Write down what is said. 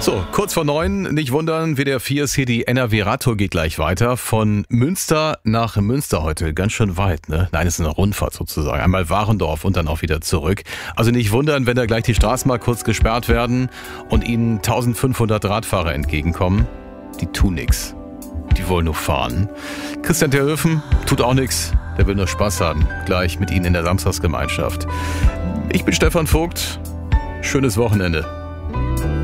So, kurz vor 9, nicht wundern, WDR 4 ist hier die NRW-Radtour, geht gleich weiter. Von Münster nach Münster heute, ganz schön weit, ne? Nein, es ist eine Rundfahrt sozusagen. Einmal Warendorf und dann auch wieder zurück. Also nicht wundern, wenn da gleich die Straßen mal kurz gesperrt werden und Ihnen 1500 Radfahrer entgegenkommen. Die tun nix. Die wollen nur fahren. Christian Terhöfen tut auch nix. Der will nur Spaß haben. Gleich mit Ihnen in der Samstagsgemeinschaft. Ich bin Stefan Vogt. Schönes Wochenende.